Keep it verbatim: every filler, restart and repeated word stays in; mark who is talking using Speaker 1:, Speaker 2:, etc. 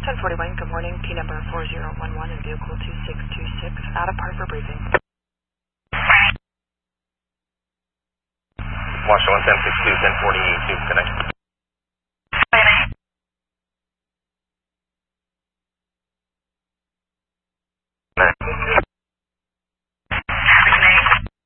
Speaker 1: ten forty-one, good morning. P number four zero one one and vehicle two six two six. Out of park for briefing.
Speaker 2: Washington one ten sixty-two, ten forty-two, connection.